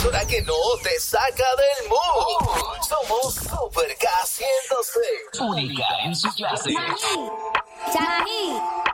Emisora que no te saca del mood. Somos Super K106. Única en su clase. Chahi.